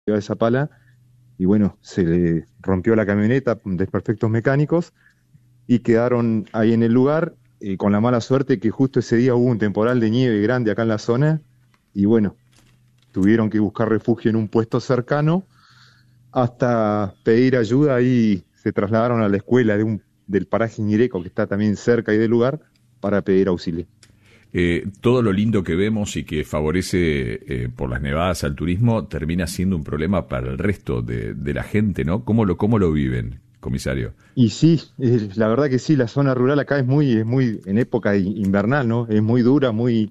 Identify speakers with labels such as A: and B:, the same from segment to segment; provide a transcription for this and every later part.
A: de Zapala, y bueno, se le rompió la camioneta, desperfectos mecánicos, y quedaron ahí en el lugar, con la mala suerte que justo ese día hubo un temporal de nieve grande acá en la zona, y bueno, tuvieron que buscar refugio en un puesto cercano hasta pedir ayuda y se trasladaron a la escuela del paraje Ñireco, que está también cerca ahí del lugar, para pedir auxilio.
B: Todo lo lindo que vemos y que favorece por las nevadas al turismo termina siendo un problema para el resto de la gente, ¿no? ¿Cómo lo viven, comisario?
A: Y sí, la verdad que sí, la zona rural acá es muy en época invernal, ¿no? Es muy dura,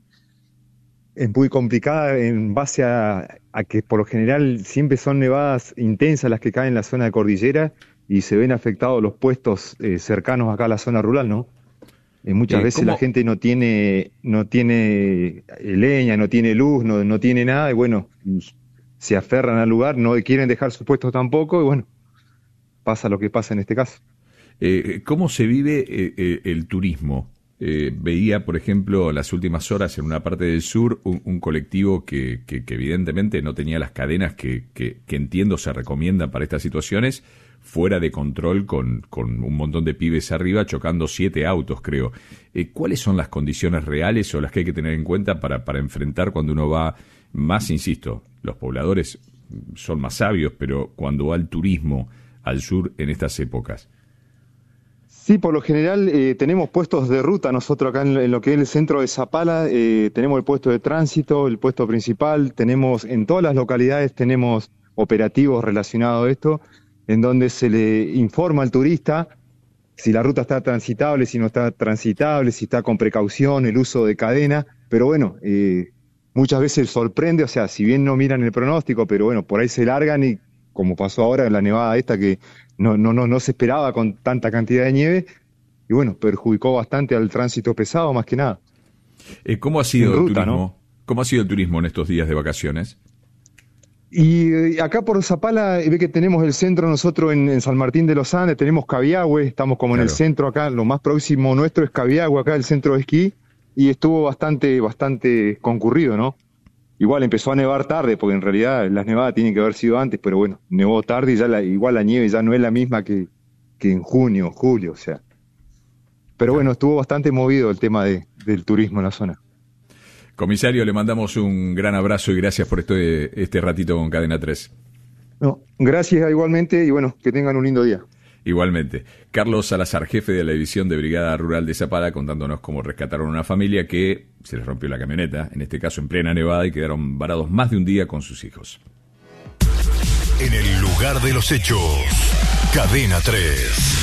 A: es muy complicada en base a que por lo general siempre son nevadas intensas las que caen en la zona de cordillera y se ven afectados los puestos cercanos acá a la zona rural, ¿no? Muchas veces la gente no tiene leña, no tiene luz, no tiene nada, y bueno, se aferran al lugar, no quieren dejar sus puestos tampoco, y bueno, pasa lo que pasa en este caso.
B: ¿Cómo se vive el turismo? Veía, por ejemplo, en las últimas horas en una parte del sur un colectivo que evidentemente no tenía las cadenas que entiendo se recomiendan para estas situaciones, fuera de control con un montón de pibes arriba chocando 7 autos, creo. ¿Cuáles son las condiciones reales o las que hay que tener en cuenta para enfrentar cuando uno va más, insisto, los pobladores son más sabios, pero cuando va el turismo al sur en estas épocas?
A: Sí, por lo general tenemos puestos de ruta nosotros acá en lo que es el centro de Zapala, tenemos el puesto de tránsito, el puesto principal, tenemos en todas las localidades tenemos operativos relacionados a esto, en donde se le informa al turista si la ruta está transitable, si no está transitable, si está con precaución, el uso de cadena, pero bueno, muchas veces sorprende, o sea, si bien no miran el pronóstico, pero bueno, por ahí se largan y como pasó ahora en la nevada esta que no se esperaba con tanta cantidad de nieve, y bueno, perjudicó bastante al tránsito pesado más que nada.
B: ¿Cómo ha sido
A: En
B: el
A: ruta,
B: turismo?
A: ¿no?
B: ¿Cómo ha sido el turismo en estos días de vacaciones?
A: Y acá por Zapala, ve que tenemos el centro nosotros en San Martín de los Andes, tenemos Cabiahue, estamos como en el
B: Claro.
A: centro acá, lo más próximo nuestro es Cabiahue, acá el centro de esquí, y estuvo bastante concurrido, ¿no? Igual empezó a nevar tarde, porque en realidad las nevadas tienen que haber sido antes, pero bueno, nevó tarde y ya igual la nieve ya no es la misma que en junio, julio, o sea. Pero bueno, estuvo bastante movido el tema del turismo en la zona.
B: Comisario, le mandamos un gran abrazo y gracias por este ratito con Cadena 3.
A: No, gracias igualmente y bueno, que tengan un lindo día.
B: Igualmente. Carlos Salazar, jefe de la división de Brigada Rural de Zapala, contándonos cómo rescataron a una familia que se les rompió la camioneta, en este caso en plena nevada, y quedaron varados más de un día con sus hijos.
C: En el lugar de los hechos, Cadena 3.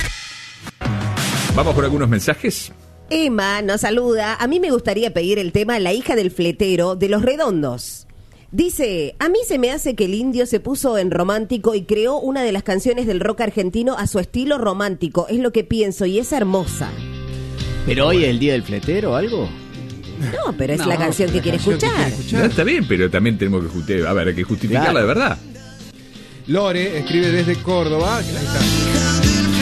B: Vamos con algunos mensajes.
D: Emma nos saluda. A mí me gustaría pedir el tema La hija del fletero de Los Redondos. Dice, a mí se me hace que el indio se puso en romántico y creó una de las canciones del rock argentino a su estilo romántico. Es lo que pienso y es hermosa.
E: ¿Pero hoy es el día del fletero o algo?
D: No, pero es la canción que quiere escuchar.
B: No, está bien, pero también tenemos que hay que justificarla
E: Claro.
B: de verdad.
F: Lore escribe desde Córdoba. Ahí está.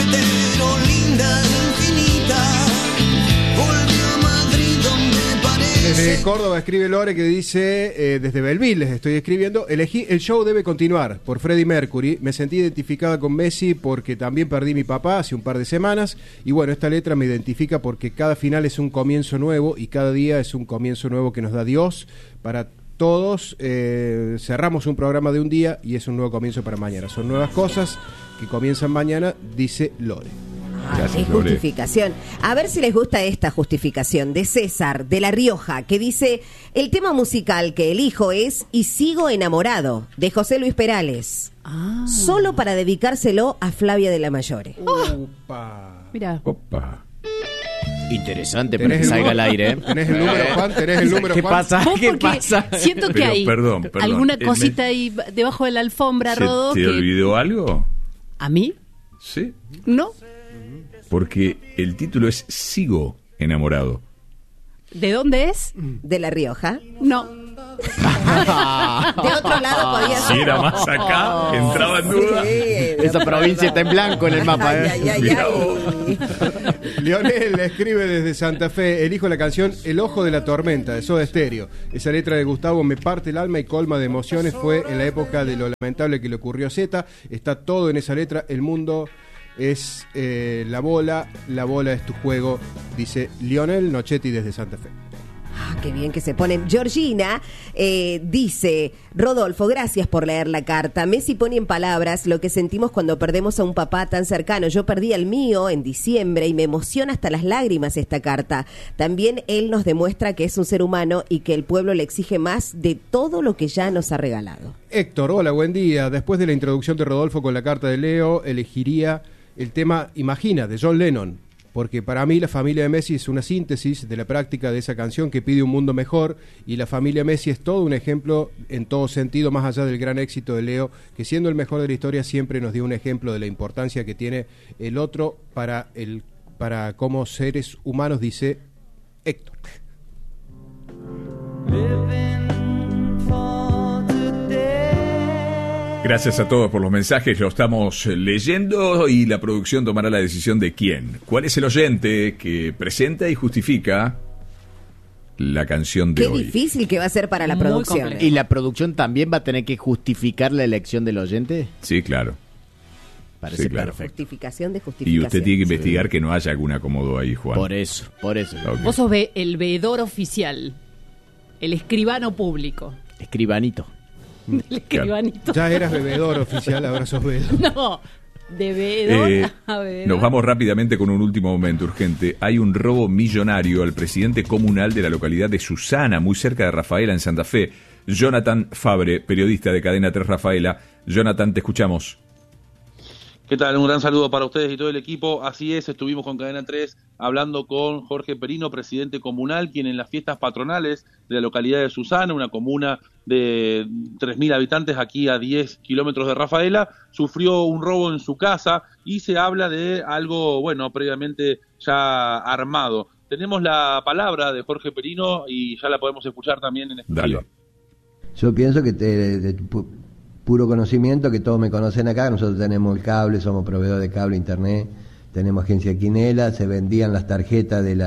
F: Desde Córdoba escribe Lore que dice, desde Belville les estoy escribiendo, elegí El show debe continuar por Freddie Mercury, me sentí identificada con Messi porque también perdí mi papá hace un par de semanas y bueno, esta letra me identifica porque cada final es un comienzo nuevo y cada día es un comienzo nuevo que nos da Dios para todos. Cerramos un programa de un día y es un nuevo comienzo para mañana, son nuevas cosas que comienzan mañana, dice Lore.
B: Gracias,
D: Qué
B: Lore.
D: justificación. A ver si les gusta esta justificación de César de La Rioja, que dice, el tema musical que elijo es Y sigo enamorado, de José Luis Perales. Solo para dedicárselo a Flavia de la Mayore.
F: Upa.
G: Mira.
B: Opa.
E: Interesante para
F: ¿Tenés
E: que
F: el
E: salga al
F: número?
E: aire, ¿eh?
F: ¿Tenés el número, Juan? ¿Tenés el número,
E: ¿Qué
F: Juan?
E: pasa?
G: Vos
E: ¿Qué
G: porque
E: pasa?
G: siento que
B: Pero,
G: hay
B: perdón.
G: alguna cosita ahí debajo de la alfombra, Rodo.
B: ¿Se te olvidó algo?
G: ¿A mí?
B: Sí.
G: ¿No?
B: Porque el título es Sigo enamorado.
G: ¿De dónde es?
D: De La Rioja.
G: No.
D: De otro lado podía ser.
B: Si era más acá, entraba en duda.
E: Esa provincia está en blanco en el mapa.
D: Ay, ay, ay, ay.
F: Lionel escribe desde Santa Fe: elijo la canción El Ojo de la Tormenta de Soda Stereo. Esa letra de Gustavo me parte el alma y colma de emociones. Fue en la época de lo lamentable que le ocurrió a Zeta. Está todo en esa letra. El mundo es la bola es tu juego, dice Lionel Nochetti desde Santa Fe.
D: Ah, qué bien que se ponen. Georgina dice: Rodolfo, gracias por leer la carta. Messi pone en palabras lo que sentimos cuando perdemos a un papá tan cercano. Yo perdí al mío en diciembre y me emociona hasta las lágrimas esta carta. También él nos demuestra que es un ser humano y que el pueblo le exige más de todo lo que ya nos ha regalado.
F: Héctor, hola, buen día. Después de la introducción de Rodolfo con la carta de Leo, elegiría el tema Imagina, de John Lennon, porque para mí la familia de Messi es una síntesis de la práctica de esa canción que pide un mundo mejor, y la familia Messi es todo un ejemplo en todo sentido, más allá del gran éxito de Leo, que siendo el mejor de la historia siempre nos dio un ejemplo de la importancia que tiene el otro para como seres humanos, dice Héctor.
B: Gracias a todos por los mensajes, lo estamos leyendo y la producción tomará la decisión de quién. ¿Cuál es el oyente que presenta y justifica la canción de hoy?
D: Qué difícil que va a ser para la
G: Muy
D: producción.
G: complejo.
E: ¿Y la producción también va a tener que justificar la elección del oyente?
B: Sí, claro.
E: Parece
B: Sí, claro.
E: perfecto.
D: Justificación de
B: Y
D: justificación.
B: usted tiene que investigar que no haya algún acomodo ahí, Juan.
E: Por eso.
B: Ok.
G: Vos sos el veedor oficial, el escribano público.
E: Escribanito.
G: El escribanito.
F: Ya eras bebedor oficial, ahora sos bebedor.
G: No, de veedor a veedor.
B: Nos vamos rápidamente con un último momento urgente. Hay un robo millonario al presidente comunal de la localidad de Susana, muy cerca de Rafaela, en Santa Fe. Jonathan Fabre, periodista de Cadena 3 Rafaela. Jonathan, te escuchamos.
H: ¿Qué tal? Un gran saludo para ustedes y todo el equipo. Así es, estuvimos con Cadena 3 hablando con Jorge Perino, presidente comunal, quien en las fiestas patronales de la localidad de Susana, una comuna de 3.000 habitantes aquí a 10 kilómetros de Rafaela, sufrió un robo en su casa y se habla de algo, bueno, previamente ya armado. Tenemos la palabra de Jorge Perino y ya la podemos escuchar también en exclusiva.
B: Dale.
I: Yo pienso que puro conocimiento, que todos me conocen acá, nosotros tenemos el cable, somos proveedor de cable, internet, tenemos agencia Quinela, se vendían las tarjetas de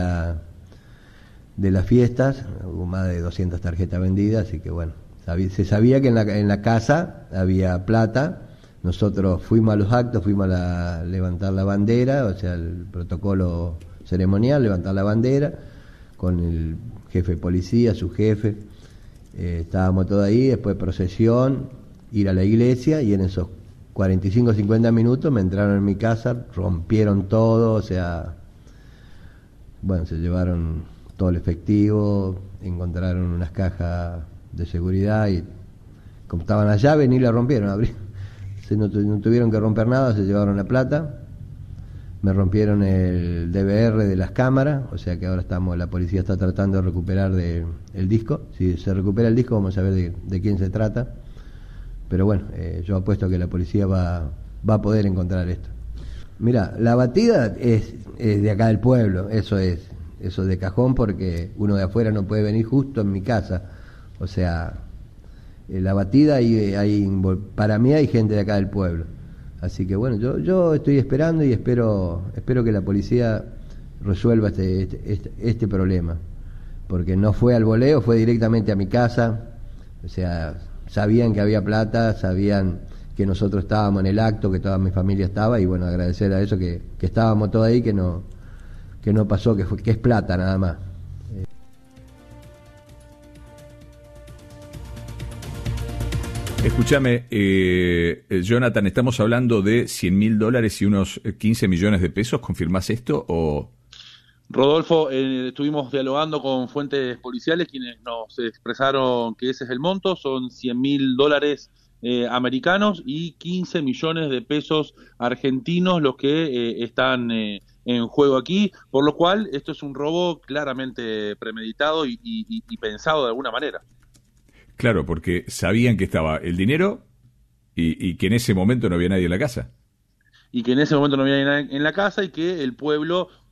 I: las fiestas, hubo más de 200 tarjetas vendidas, así que bueno, se sabía que en la casa había plata. Nosotros fuimos a los actos, fuimos a levantar la bandera, o sea, el protocolo ceremonial, levantar la bandera, con el jefe de policía, su jefe, estábamos todos ahí, después procesión, ir a la iglesia, y en esos 45 o 50 minutos me entraron en mi casa, rompieron todo, o sea, bueno, se llevaron todo el efectivo, encontraron unas cajas de seguridad y como estaban las llaves ni la rompieron, no tuvieron que romper nada, se llevaron la plata, me rompieron el DVR de las cámaras, o sea que ahora la policía está tratando de recuperar el disco. Si se recupera el disco vamos a ver de quién se trata. Pero bueno, yo apuesto que la policía va a poder encontrar esto. Mira, la batida es de acá del pueblo, eso es de cajón, porque uno de afuera no puede venir justo en mi casa. O sea, la batida para mí hay gente de acá del pueblo. Así que bueno, yo estoy esperando y espero que la policía resuelva este problema. Porque no fue al voleo, fue directamente a mi casa. O sea, sabían que había plata, sabían que nosotros estábamos en el acto, que toda mi familia estaba, y bueno, agradecer a eso que estábamos todos ahí, que no pasó, que es plata nada más.
B: Escúchame, Jonathan, estamos hablando de $100.000 y unos 15 millones de pesos. ¿Confirmás esto o...?
H: Rodolfo, estuvimos dialogando con fuentes policiales quienes nos expresaron que ese es el monto, son $100.000 americanos y 15 millones de pesos argentinos los que están en juego aquí, por lo cual esto es un robo claramente premeditado y pensado de alguna manera.
B: Claro, porque sabían que estaba el dinero y que en ese momento no había nadie en la casa.
H: Y que en ese momento no había nadie en la casa y que el pueblo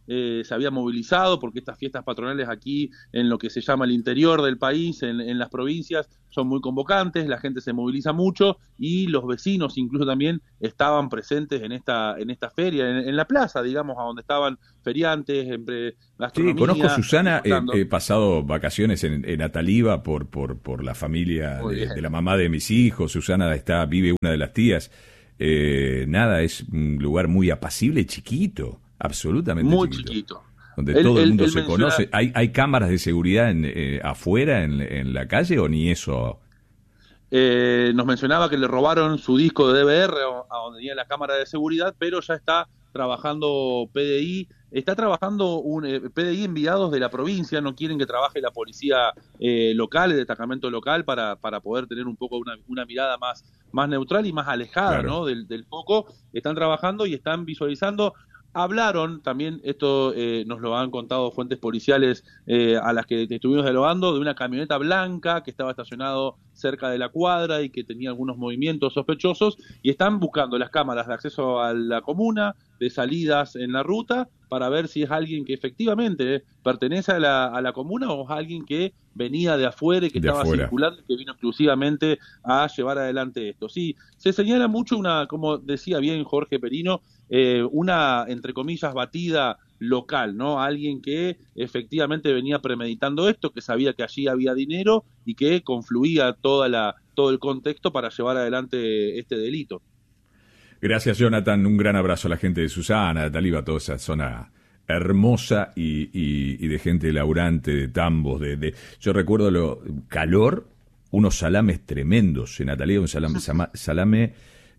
H: se había movilizado, porque estas fiestas patronales aquí, en lo que se llama el interior del país, en las provincias, son muy convocantes, la gente se moviliza mucho y los vecinos incluso también estaban presentes en esta feria, en la plaza, digamos, a donde estaban feriantes, gastronomía.
B: Sí, conozco a Susana, he pasado vacaciones en Ataliva por la familia de la mamá de mis hijos. Susana vive una de las tías. Nada, es un lugar muy apacible, chiquito, absolutamente
H: muy chiquito.
B: Donde todo el mundo se conoce. ¿Hay cámaras de seguridad afuera, en la calle, o ni eso?
H: Nos mencionaba que le robaron su disco de DVR a donde tenía la cámara de seguridad, pero ya está trabajando PDI. Está trabajando PDI enviados de la provincia, no quieren que trabaje la policía local, el destacamento local, para poder tener un poco una mirada más neutral y más alejada, claro, ¿no? del foco. Están trabajando y están visualizando. Hablaron también, esto nos lo han contado fuentes policiales a las que estuvimos dialogando, de una camioneta blanca que estaba estacionado cerca de la cuadra y que tenía algunos movimientos sospechosos, y están buscando las cámaras de acceso a la comuna, de salidas en la ruta, para ver si es alguien que efectivamente pertenece a la comuna o es alguien que venía de afuera y que estaba circulando y que vino exclusivamente a llevar adelante esto. Sí, se señala mucho como decía bien Jorge Perino, una, entre comillas, batida local, ¿no? Alguien que efectivamente venía premeditando esto, que sabía que allí había dinero y que confluía todo el contexto para llevar adelante este delito.
B: Gracias, Jonathan. Un gran abrazo a la gente de Susana, de Ataliva, toda esa zona hermosa y de gente laburante, de tambos. Yo recuerdo calor, unos salames tremendos en Ataliva, un salame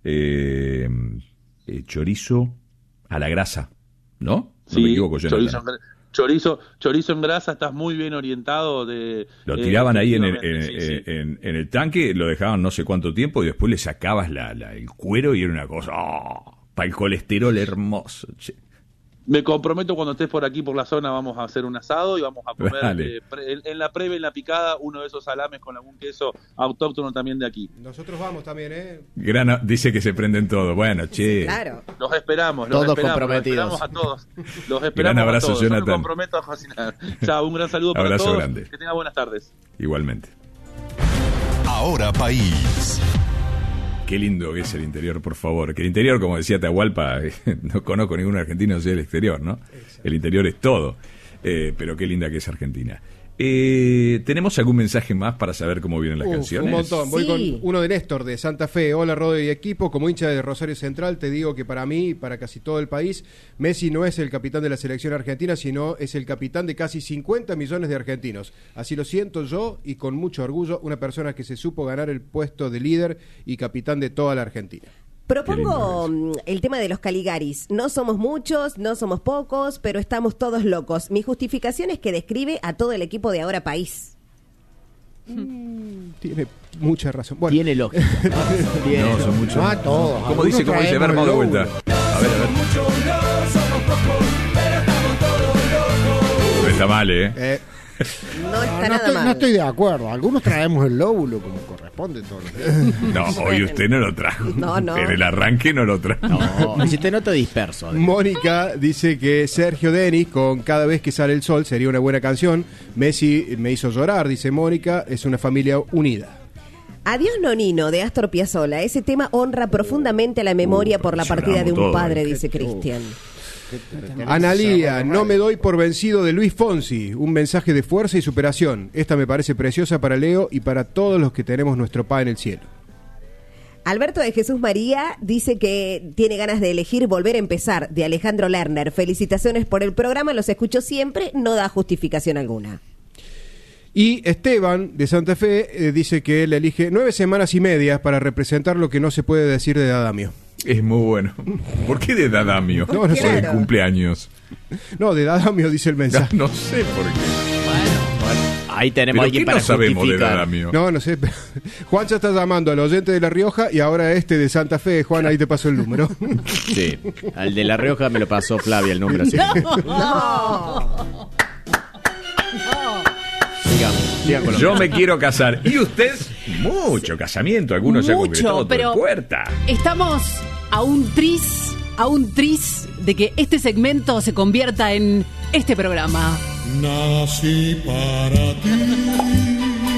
B: chorizo a la grasa, ¿no?
H: Sí,
B: no me equivoco, Jonathan.
H: Chorizo en grasa, estás muy bien orientado.
B: Lo tiraban ahí en el tanque, lo dejaban no sé cuánto tiempo y después le sacabas el cuero y era una cosa, para el colesterol hermoso. Che.
H: Me comprometo, cuando estés por aquí por la zona, vamos a hacer un asado y vamos a comer en la previa, en la picada, uno de esos salames con algún queso autóctono también de aquí.
F: Nosotros vamos también,
B: dice que se prenden todo. Bueno, che.
D: Sí, claro.
H: Los esperamos.
E: Todos
H: comprometidos. Los esperamos a todos. Los esperamos.
B: Gran abrazo,
H: a todos.
B: Jonathan.
H: Yo me comprometo a cocinar. Chao, un gran saludo para
B: abrazo
H: todos.
B: Grande.
H: Que tengan buenas tardes.
B: Igualmente.
C: Ahora País.
B: Qué lindo que es el interior, por favor. Que el interior, como decía Atahualpa, no conozco ningún argentino que sea el exterior, ¿no? Exacto. El interior es todo. Pero qué linda que es Argentina. ¿Tenemos algún mensaje más para saber cómo vienen las canciones?
F: Un montón. Voy con uno de Néstor, de Santa Fe. Hola, Rodo y equipo. Como hincha de Rosario Central, te digo que para mí y para casi todo el país, Messi no es el capitán de la selección argentina, sino es el capitán de casi 50 millones de argentinos. Así lo siento yo, y con mucho orgullo, una persona que se supo ganar el puesto de líder y capitán de toda la Argentina.
D: Propongo el tema de los Caligaris. No somos muchos, no somos pocos, pero estamos todos locos. Mi justificación es que describe a todo el equipo de Ahora País.
F: Tiene mucha razón. Bueno.
E: Tiene lógica.
B: No, son muchos.
J: No a todos.
B: ¿Cómo dice Verbo de vuelta? A ver. No está mal,
D: No está nada mal.
J: No estoy de acuerdo. Algunos traemos el lóbulo como corresponde todos los días.
B: No, hoy usted no lo trajo.
D: No.
B: En el arranque no lo trajo.
E: No, si te noto disperso.
F: Mónica dice que Sergio Denis con Cada vez que sale el sol sería una buena canción. Messi me hizo llorar, dice Mónica. Es una familia unida.
D: Adiós Nonino, de Astor Piazzolla. Ese tema honra profundamente a la memoria por la partida de un padre, dice Cristian.
F: Analía, no me doy por vencido, de Luis Fonsi. Un mensaje de fuerza y superación. Esta me parece preciosa para Leo y para todos los que tenemos nuestro Pa en el cielo.
D: Alberto de Jesús María dice que tiene ganas de elegir Volver a empezar, de Alejandro Lerner. Felicitaciones por el programa, los escucho siempre, no da justificación alguna.
F: Y Esteban de Santa Fe dice que él elige 9 semanas y media para representar lo que no se puede decir de Dadamio.
B: Es muy bueno. ¿Por qué de Dadamio?
F: No sé.
B: Por el cumpleaños.
F: No, de Dadamio dice el mensaje.
B: No sé por qué.
E: Bueno. Ahí tenemos a alguien para
B: no sabemos
E: justificar.
B: De Dadamio?
F: No sé. Juan ya está llamando al oyente de La Rioja y ahora de Santa Fe. Juan, ahí te paso el número.
E: Sí, al de La Rioja me lo pasó Flavia el número. Sí.
D: No.
B: Yo me quiero casar. ¿Y usted? Mucho casamiento. Algunos ya concretados por puerta.
G: Estamos a un tris de que este segmento se convierta en este programa.
K: Nací para ti.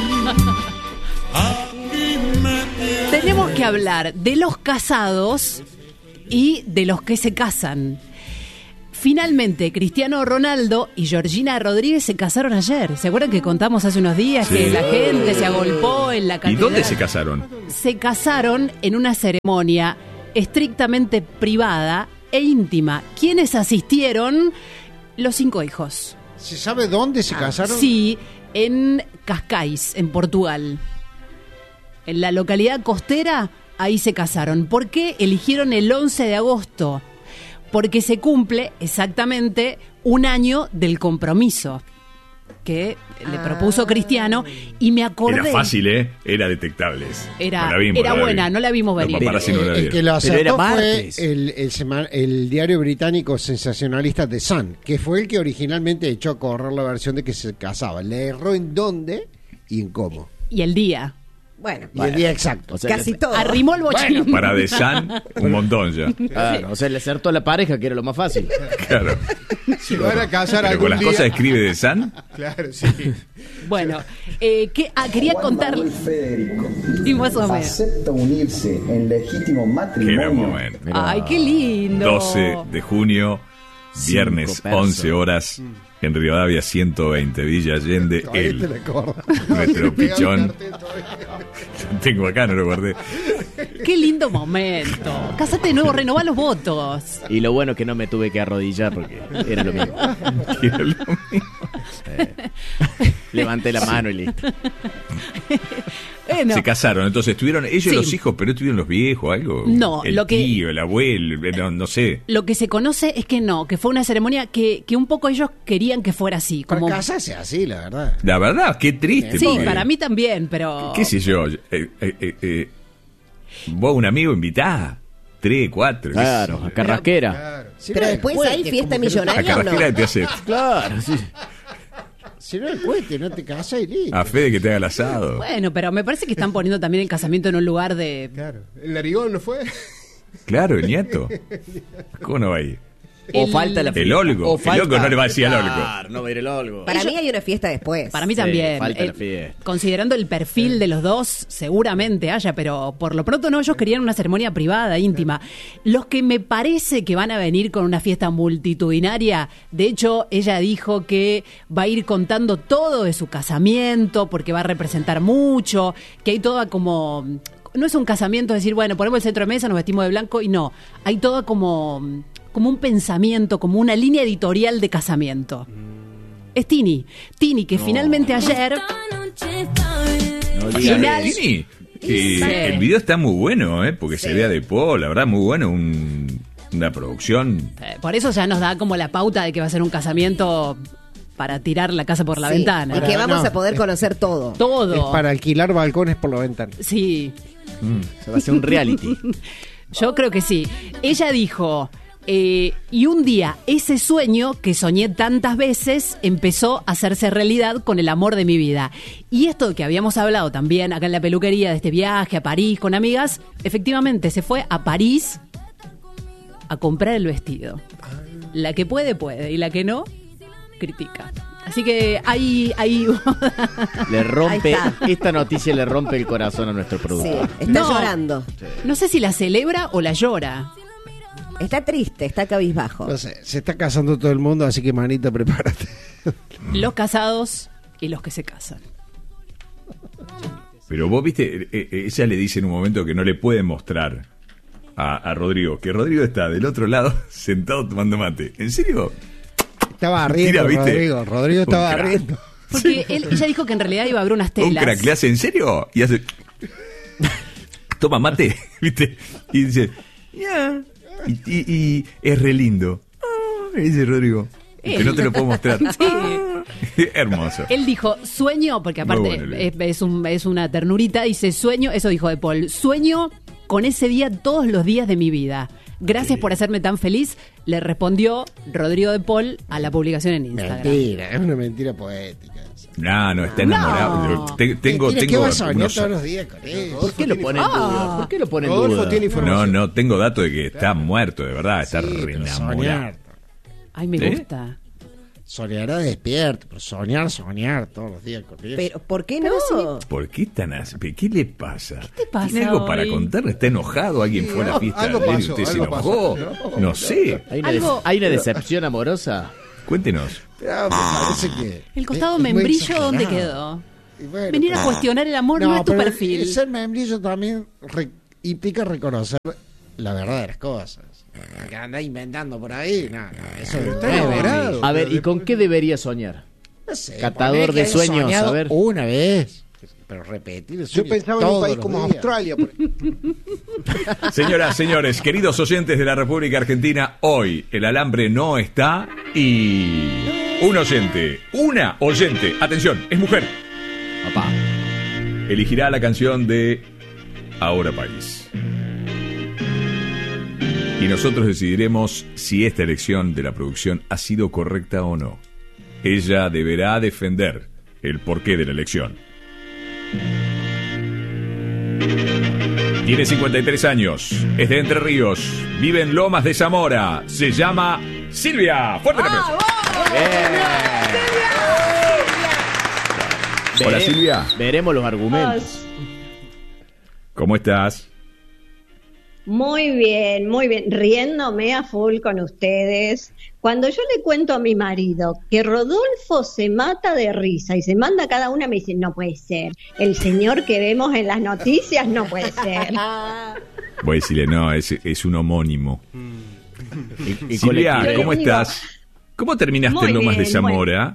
G: Tenemos que hablar de los casados y de los que se casan. Finalmente, Cristiano Ronaldo y Georgina Rodríguez se casaron ayer. ¿Se acuerdan que contamos hace unos días que la gente se agolpó en la catedral?
B: ¿Y dónde se casaron?
G: Se casaron en una ceremonia estrictamente privada e íntima. ¿Quiénes asistieron? Los 5 hijos.
J: ¿Se sabe dónde se casaron?
G: Sí, en Cascais, en Portugal. En la localidad costera, ahí se casaron. ¿Por qué eligieron el 11 de agosto? Porque se cumple exactamente un año del compromiso que le propuso Cristiano, y me acordé.
B: Era fácil, Era detectable.
G: Era buena, no la vimos venir.
J: El que lo acertó fue el diario británico sensacionalista The Sun, que fue el que originalmente echó a correr la versión de que se casaba. Le erró en dónde y en cómo.
G: Y el día.
D: Bueno,
J: el día exacto.
E: O sea,
D: casi todo.
G: Arrimó el bochín.
B: Bueno, para The Sun, un montón ya.
E: Claro, o sea, le acertó a la pareja, que era lo más fácil.
B: Claro.
F: Si van a casar
B: Pero
F: algún
B: con las
F: día...
B: cosas escribe The Sun.
F: Claro, sí.
G: Bueno, quería contarle.
L: Federico
G: Sí, más o menos.
L: acepta unirse en legítimo
B: Qué gran
L: matrimonio.
B: momento.
G: Ay, qué lindo.
B: 12 de junio, viernes,
E: 5 personas.
B: 11 horas, en Rivadavia 120, Villa Allende,
J: Todavía te la acuerdo.
B: nuestro
J: Pegaba un
B: pichón.
J: cartel todavía.
B: Lo tengo acá, no lo guardé.
G: Qué lindo momento. Casate de nuevo, renová los votos.
E: Y lo bueno es que no me tuve que arrodillar porque era lo mismo.
B: Era lo mismo.
E: Levanté la mano y listo.
G: Bueno,
B: Se casaron, entonces estuvieron ellos
G: Sí.
B: los hijos, pero estuvieron los viejos, algo.
G: No,
B: el
G: lo que-
B: tío, el abuelo, no sé.
G: lo que se conoce es que no, que fue una ceremonia que un poco ellos querían que fuera así.
J: Para
G: Como...
J: casarse así, la verdad.
B: La verdad, qué triste.
G: Sí,
B: porque-
G: para mí también, pero...
B: ¿Qué sé yo? Vos, un amigo, invitá 3, 4.
E: Claro, a Carrasquera.
J: Claro. Si
D: Pero
J: no,
D: después
J: el
D: hay
J: cohete,
D: fiesta
J: como que no-
B: A
D: millonaria o no.
B: Carrasquera te hace.
E: Claro, sí.
J: Si no el cohete, no te casas y listo.
B: A Fede que te haga el asado.
G: Bueno, pero me parece que están poniendo también el casamiento en un lugar de...
F: Claro. ¿El narigón no fue?
B: Claro, el nieto. ¿Cómo no va a ir?
E: O falta la
B: El Olgo. El Olgo no le va a decir al Olgo.
E: Claro, no va a ir el Olgo.
D: Para mí hay una fiesta después.
G: Para mí
E: Sí,
G: también.
E: falta la fiesta.
G: Considerando el perfil de los dos, seguramente haya, pero por lo pronto no, ellos querían una ceremonia privada, íntima. Los que me parece que van a venir con una fiesta multitudinaria, de hecho, ella dijo que va a ir contando todo de su casamiento, porque va a representar mucho, que hay toda como... No es un casamiento, decir, bueno, ponemos el centro de mesa, nos vestimos de blanco, y no. Hay toda como un pensamiento, como una línea editorial de casamiento. Es Tini, que finalmente ayer...
E: No
B: Al
E: digas
G: Final-
E: eso.
B: Tini,
G: Sí.
B: el video está muy bueno, porque se vea de Paul, la verdad, muy bueno. Una producción.
G: Por eso ya nos da como la pauta de que va a ser un casamiento para tirar la casa por la
D: Sí,
G: ventana.
D: Y que vamos
J: No,
D: a poder conocer todo.
G: Todo.
J: Es para alquilar balcones por la ventana.
G: Sí,
E: Se va a hacer un reality.
G: yo creo que sí. Ella dijo, y un día ese sueño que soñé tantas veces empezó a hacerse realidad con el amor de mi vida. Y esto que habíamos hablado también acá en la peluquería de este viaje a París con amigas, efectivamente se fue a París a comprar el vestido. La que puede, y la que no, critica. Así que ahí
E: Le rompe,
D: Ahí está.
E: esta noticia le rompe el corazón a nuestro
D: Sí,
E: productor.
D: está
G: No.
D: llorando.
G: no sé si la celebra o la llora.
D: Está triste, está cabizbajo.
J: No sé, se está casando todo el mundo, así que manita, prepárate.
G: Los casados y los que se casan.
B: Pero vos viste, ella le dice en un momento que no le puede mostrar a Rodrigo, que Rodrigo está del otro lado sentado tomando mate. ¿En serio?
J: Estaba riendo,
B: Mentira, ¿viste?
J: Rodrigo. Rodrigo estaba
B: Un crack.
J: riendo.
G: Porque ella dijo que en realidad iba a haber unas
B: Un
G: telas.
B: crack le hace ¿en serio? Y hace. Toma mate, ¿viste? Y dice. "Ya". Y es re lindo. Me dice Rodrigo. Que no te lo puedo mostrar.
G: Sí.
B: Hermoso.
G: Él dijo, sueño, porque aparte
B: Muy bueno, Luis.
G: es una ternurita, dice, sueño, eso dijo de Paul, sueño con ese día todos los días de mi vida. Gracias por hacerme tan feliz, le respondió Rodrigo de Paul a la publicación en Instagram.
J: Mentira, es una mentira poética.
B: No, está enamorado.
J: No.
B: Tengo
J: ¿Qué va a soñar
B: unos...
J: todos los días con él?
E: ¿Por qué lo pone en duda? ¿Por qué lo pone en
F: Rodolfo
E: duda?
F: tiene información.
B: No, tengo datos de que está muerto, de verdad, está
J: Sí, pero
B: reenamorado.
J: soñar.
G: Ay, me gusta.
J: Soñará despierto, pero soñar todos los días con él.
D: Pero, ¿por qué no?
B: ¿Por qué tan así? ¿Qué le pasa?
G: ¿Qué te pasa
B: ¿Tiene algo
G: hoy?
B: para contar? ¿Está enojado? ¿Alguien fue a la fiesta
F: algo
B: de él y
F: pasó,
B: usted se
F: algo
B: enojó?
F: pasó.
B: No sé.
E: ¿Hay una decepción amorosa?
B: Cuéntenos.
J: Me parece que
G: El costado
J: es muy
G: membrillo, ¿dónde
J: exagerado.
G: quedó?
J: Y bueno,
G: Venir a
J: pero-
G: cuestionar el amor no es tu
J: pero
G: perfil.
J: Ser membrillo también implica reconocer la verdad de las cosas. Que anda inventando por ahí, no, eso
F: Está
J: no es
F: enamorado.
J: membrillo.
E: A ver, ¿y con qué debería soñar?
J: No sé,
E: Catador
J: poner
E: de
J: que haya
E: sueños,
J: soñado
E: a ver.
J: una vez, pero repetir el
F: Yo
J: sueño
F: pensaba en un
J: todos
F: país
J: los
F: como
J: días.
F: Australia.
B: Señoras, señores, queridos oyentes de la República Argentina, hoy el alambre no está y una oyente, atención, es mujer,
E: Papá.
B: elegirá la canción de Ahora País. Y nosotros decidiremos si esta elección de la producción ha sido correcta o no. Ella deberá defender el porqué de la elección. Tiene 53 años, es de Entre Ríos, vive en Lomas de Zamora, se llama Silvia. ¡Fuerte el aplauso! Hola, Silvia.
E: Veremos los argumentos.
B: ¿Cómo estás?
M: Muy bien, riéndome a full con ustedes. Cuando yo le cuento a mi marido que Rodolfo se mata de risa y se manda a cada una, me dice, no puede ser, el señor que vemos en las noticias no puede ser.
B: Voy a decirle, no, es un homónimo.
E: Y
B: Silvia,
E: colectivo.
B: ¿cómo estás? ¿Cómo terminaste
M: Muy
B: en Lomas de
M: bien,
B: Zamora?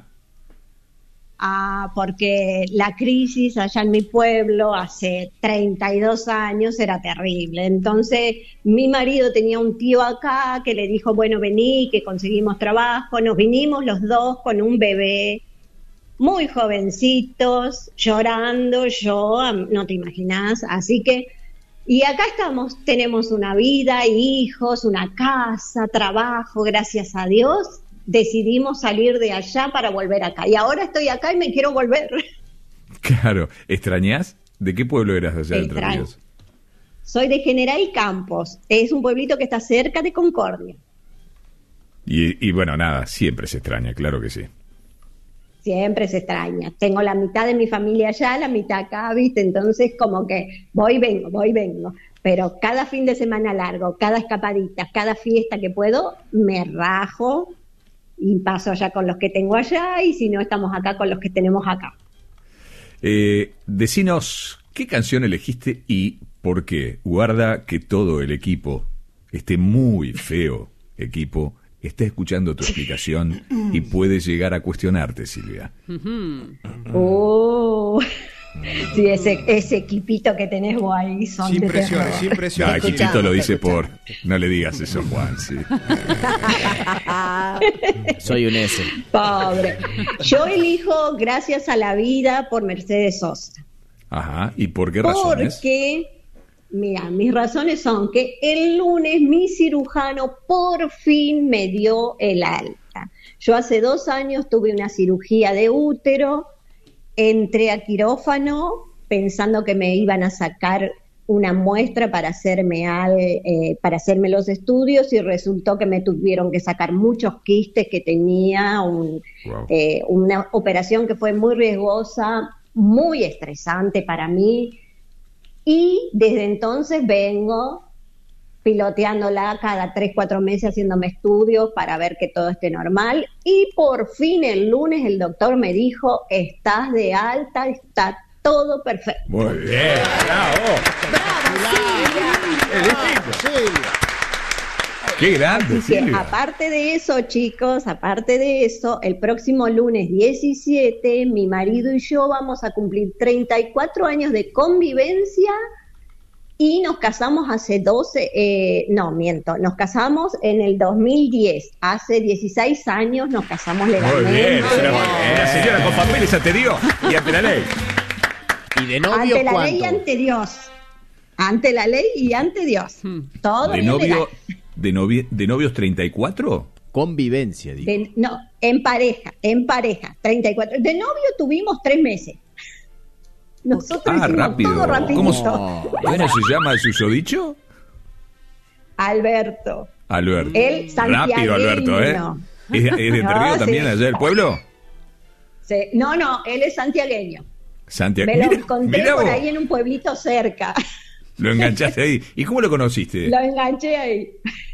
M: Porque la crisis allá en mi pueblo hace 32 años era terrible. Entonces mi marido tenía un tío acá que le dijo, bueno, vení, que conseguimos trabajo. Nos vinimos los dos con un bebé, muy jovencitos, llorando, yo, no te imaginas. Así que, y acá estamos, tenemos una vida, hijos, una casa, trabajo, gracias a Dios. Decidimos salir de allá para volver acá. Y ahora estoy acá y me quiero volver.
B: Claro, ¿extrañás? ¿De qué pueblo eras allá de Entre
M: Extraño.
B: Ríos?
M: Soy de General Campos. Es un pueblito que está cerca de Concordia.
B: Y bueno, nada, siempre se extraña, claro que sí.
M: Siempre se extraña. Tengo la mitad de mi familia allá, la mitad acá, ¿viste? Entonces como que voy, vengo. Pero cada fin de semana largo, cada escapadita, cada fiesta que puedo, me rajo y paso allá con los que tengo allá, y si no, estamos acá con los que tenemos acá.
B: Decinos, ¿qué canción elegiste y por qué? Guarda que todo el equipo, este muy feo equipo, está escuchando tu explicación y puede llegar a cuestionarte, Silvia.
M: Sí, ese equipito que tenés vos ahí son
F: Sin
M: de
F: presiones,
M: terror.
F: sin presiones.
B: No, Chichito lo dice por... No le digas eso, Juan, sí.
E: Soy un S.
M: Pobre. Yo elijo Gracias a la Vida por Mercedes Sosa.
B: Ajá, ¿y por qué razones?
M: Porque, mira, mis razones son que el lunes mi cirujano por fin me dio el alta. Yo hace 2 años tuve una cirugía de útero, entré a quirófano pensando que me iban a sacar una muestra para hacerme los estudios, y resultó que me tuvieron que sacar muchos quistes que tenía, una operación que fue muy riesgosa, muy estresante para mí, y desde entonces vengo piloteándola cada 3-4 meses, haciéndome estudios para ver que todo esté normal, y por fin el lunes el doctor me dijo, estás de alta, está todo perfecto.
B: Muy bien, bravo. Qué grande,
M: Así que,
B: Silvia.
M: aparte de eso, chicos, el próximo lunes 17, mi marido y yo vamos a cumplir 34 años de convivencia, y nos casamos hace nos casamos en el 2010, hace 16 años nos casamos legalmente.
B: Muy bien, una señora con papeles ante Dios y ante la ley.
E: ¿Y de novio
M: Ante la
E: cuánto?
M: ley y ante Dios. Ante la ley y ante Dios. Todo
B: ¿De
M: bien legal.
B: novio, de novios 34?
E: convivencia, digo.
M: No, en pareja, 34. De novio tuvimos 3 meses. Nosotros hicimos
B: rápido.
M: todo rapidito.
B: ¿Cómo se llama el susodicho?
M: Alberto.
B: Él,
M: santiagueño.
B: Rápido, Alberto, ¿eh? ¿Es de Entre Ríos también,
M: sí.
B: allá del pueblo?
M: Sí. No, él es santiagueño.
B: Santiago.
M: Me lo encontré por ahí en un pueblito cerca.
B: Lo enganchaste ahí. ¿Y cómo lo conociste?
M: Lo enganché ahí.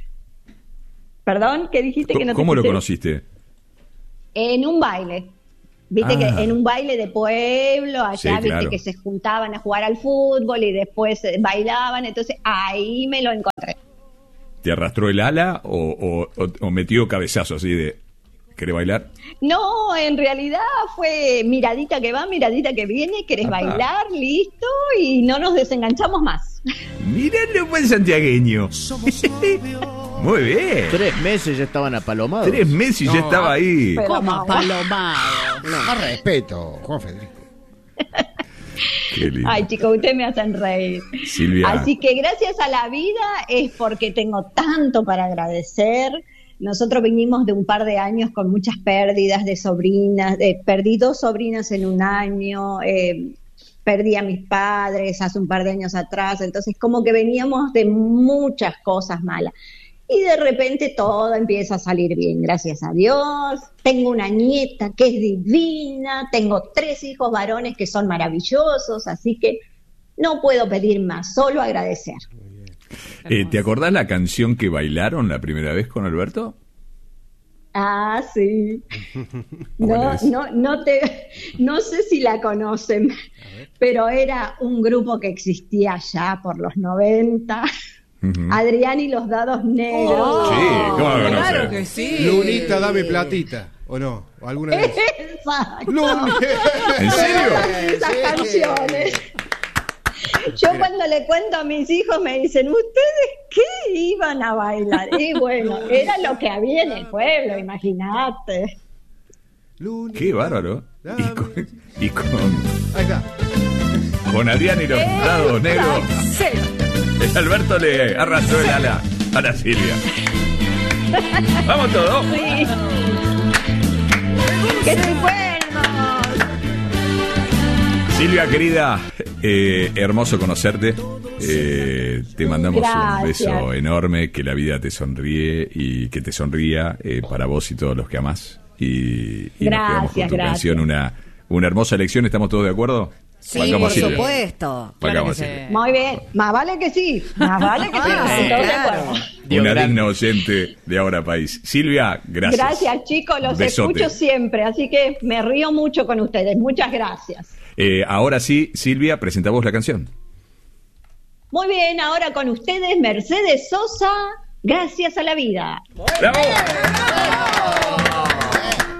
M: ¿Perdón? ¿Qué dijiste que no te
B: ¿Cómo lo
M: escuché?
B: conociste?
M: En un baile. Viste que en un baile de pueblo, allá,
B: Sí,
M: viste
B: claro.
M: que se juntaban a jugar al fútbol y después bailaban, entonces ahí me lo encontré.
B: ¿Te arrastró el ala o metió cabezazo así de ¿querés bailar?
M: No, en realidad fue miradita que va, miradita que viene, querés bailar, listo, y no nos desenganchamos más.
B: Míralo, buen santiagueño. Muy bien.
E: 3 meses ya estaban apalomados.
B: 3 meses y ya estaba ahí.
M: Pero
G: ¿Cómo
M: no.
G: apalomado?
J: Más respeto, Juan Federico.
B: Qué lindo.
M: Ay, chicos, ustedes me hacen reír.
B: Silvia.
M: Así que gracias a la vida es porque tengo tanto para agradecer. Nosotros vinimos de un par de años con muchas pérdidas de sobrinas. Perdí 2 sobrinas en un año. Perdí a mis padres hace un par de años atrás. Entonces, como que veníamos de muchas cosas malas. Y de repente todo empieza a salir bien, gracias a Dios. Tengo una nieta que es divina, tengo 3 hijos varones que son maravillosos, así que no puedo pedir más, solo agradecer.
B: ¿Te acordás la canción que bailaron la primera vez con Alberto?
M: Ah, sí. No sé si la conocen, pero era un grupo que existía ya por los 90. Adrián y los Dados Negros.
B: Sí, ¿cómo lo conoces?
G: Claro que sí.
F: Lunita, dame platita. ¿O no? ¿O alguna vez?
M: Exacto.
B: ¿En serio?
M: Esas canciones. Yo cuando le cuento a mis hijos me dicen, ¿ustedes qué iban a bailar? Y bueno, era lo que había en el pueblo, imagínate.
B: Qué bárbaro. Y con
F: Ahí está.
B: con Adrián y los dados negros.
G: Sí.
B: Alberto le arrastró el ala a la Silvia. Vamos todos.
M: Sí. ¡Qué recuerdos!
B: Silvia, querida, hermoso conocerte. Te mandamos un beso enorme, que la vida te sonríe y que te sonría para vos y todos los que amás. Y nos quedamos con tu canción, una hermosa elección. ¿Estamos todos de acuerdo?
D: Sí,
B: Bancamos
D: por
B: a Silvia.
D: supuesto.
B: Bancamos a
G: Claro que
B: Silvia.
M: Muy bien, más vale que sí, más vale que sí, todos de acuerdo.
B: Una digna oyente de Ahora País. Silvia, gracias.
M: Gracias, chicos, los
B: Besote.
M: escucho siempre, así que me río mucho con ustedes. Muchas gracias.
B: Ahora sí, Silvia, presenta vos la canción.
M: Muy bien, ahora con ustedes, Mercedes Sosa, Gracias a la Vida.
B: ¡Bravo!